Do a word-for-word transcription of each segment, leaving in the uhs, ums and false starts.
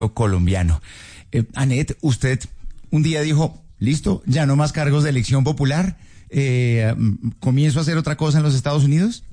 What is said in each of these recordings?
colombiano. Eh, Anet, usted un día dijo, listo, ya no más cargos de elección popular, eh, ¿comienzo a hacer otra cosa en los Estados Unidos?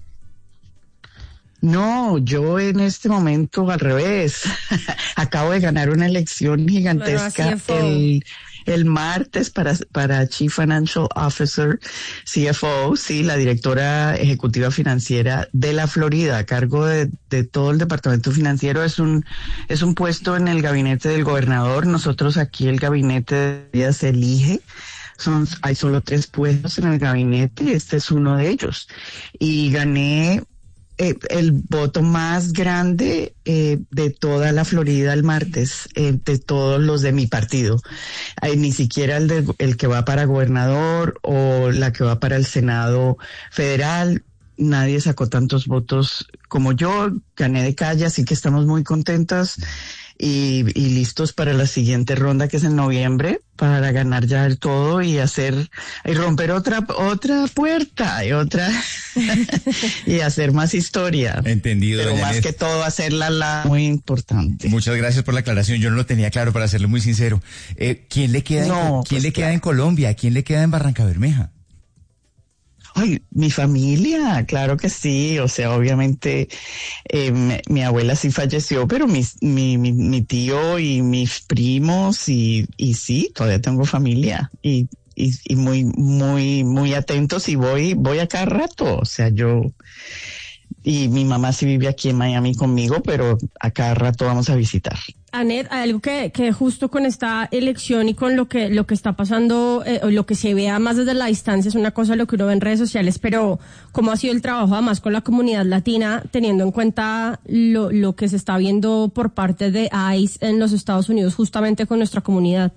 No, yo en este momento al revés. Acabo de ganar una elección gigantesca el, el martes para, para Chief Financial Officer, C F O, sí, la directora ejecutiva financiera de la Florida, a cargo de, de todo el departamento financiero. Es un, es un puesto en el gabinete del gobernador. Nosotros aquí el gabinete de se elige. Son, hay solo tres puestos en el gabinete, este es uno de ellos. Y gané Eh, el voto más grande eh, de toda la Florida el martes, eh, de todos los de mi partido. Eh, ni siquiera el, de, el que va para gobernador o la que va para el Senado federal. Nadie sacó tantos votos como yo. Gané de calle, así que estamos muy contentas y, y listos para la siguiente ronda, que es en noviembre, para ganar ya el todo y hacer y romper otra otra puerta y otra y hacer más historia. Entendido. Pero más Anet, que todo hacerla la muy importante. Muchas gracias por la aclaración. Yo no lo tenía claro, para serle muy sincero. Eh, ¿Quién le queda? No, en, ¿Quién pues le queda claro. en Colombia? ¿Quién le queda en Barrancabermeja? Ay, mi familia, claro que sí, o sea, obviamente eh, mi, mi abuela sí falleció, pero mi, mi, mi, mi tío y mis primos y, y sí, todavía tengo familia y, y, y muy, muy, muy atentos y voy, voy a cada rato, o sea, yo, y mi mamá sí vive aquí en Miami conmigo, pero a cada rato vamos a visitar. Anet, hay algo que, que justo con esta elección y con lo que lo que está pasando, eh, lo que se vea más desde la distancia es una cosa lo que uno ve en redes sociales, pero ¿cómo ha sido el trabajo además con la comunidad latina, teniendo en cuenta lo, lo que se está viendo por parte de ICE en los Estados Unidos justamente con nuestra comunidad?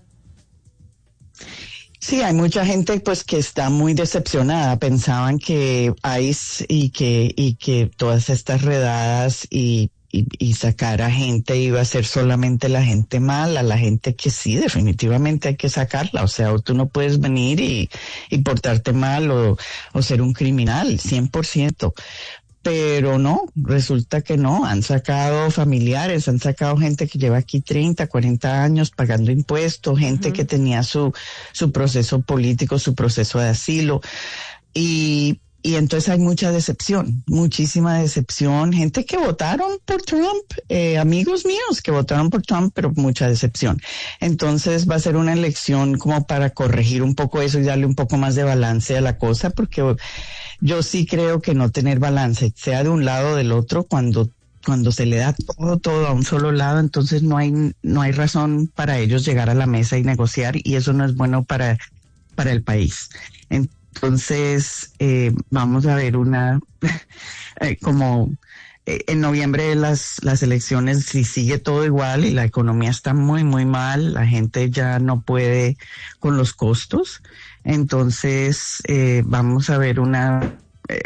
Sí, hay mucha gente pues que está muy decepcionada. Pensaban que ICE y que y que todas estas redadas y Y, y sacar a gente iba a ser solamente la gente mala, la gente que sí, definitivamente hay que sacarla. O sea, tú no puedes venir y, y portarte mal o, o ser un criminal, cien por ciento. Pero no, resulta que no, han sacado familiares, han sacado gente que lleva aquí treinta, cuarenta años pagando impuestos, gente uh-huh. que tenía su, su proceso político, su proceso de asilo. Y Y entonces hay mucha decepción, muchísima decepción, gente que votaron por Trump, eh, amigos míos que votaron por Trump, pero mucha decepción. Entonces va a ser una elección como para corregir un poco eso y darle un poco más de balance a la cosa, porque yo sí creo que no tener balance, sea de un lado o del otro, cuando cuando se le da todo, todo a un solo lado, entonces no hay, no hay razón para ellos llegar a la mesa y negociar, y eso no es bueno para, para el país. Entonces, Entonces, eh, vamos a ver una, eh, como eh, en noviembre las, las elecciones, si sigue todo igual y la economía está muy, muy mal, la gente ya no puede con los costos, entonces eh, vamos a ver una eh,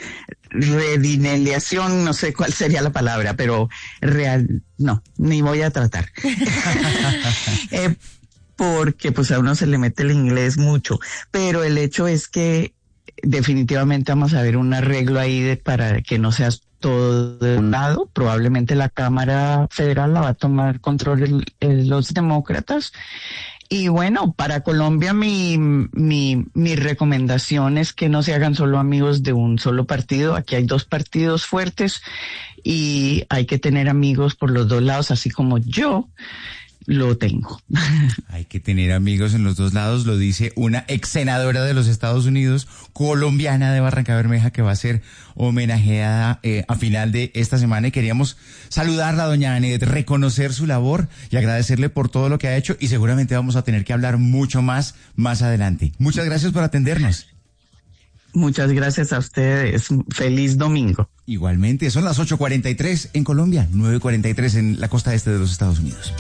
redineliación, no sé cuál sería la palabra, pero real, no, ni voy a tratar. eh, porque pues a uno se le mete el inglés mucho, pero el hecho es que definitivamente vamos a ver un arreglo ahí de, para que no sea todo de un lado. Probablemente la Cámara Federal la va a tomar control el, el, los demócratas. Y bueno, para Colombia mi, mi, mi recomendación es que no se hagan solo amigos de un solo partido. Aquí hay dos partidos fuertes y hay que tener amigos por los dos lados, así como yo lo tengo. Hay que tener amigos en los dos lados, lo dice una ex senadora de los Estados Unidos, colombiana de Barrancabermeja, que va a ser homenajeada eh, a final de esta semana, y queríamos saludarla, doña Anet, reconocer su labor y agradecerle por todo lo que ha hecho, y seguramente vamos a tener que hablar mucho más más adelante. Muchas gracias por atendernos. Muchas gracias a ustedes. Feliz domingo. Igualmente, son las ocho cuarenta y tres en Colombia, nueve cuarenta y tres en la costa este de los Estados Unidos.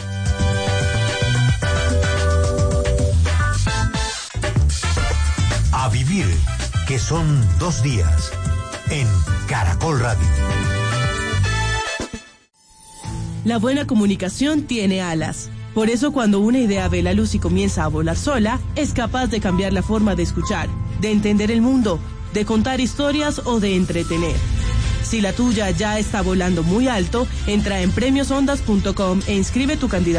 A vivir, que son dos días, en Caracol Radio. La buena comunicación tiene alas. Por eso cuando una idea ve la luz y comienza a volar sola, es capaz de cambiar la forma de escuchar, de entender el mundo, de contar historias o de entretener. Si la tuya ya está volando muy alto, entra en premios ondas punto com e inscribe tu candidatura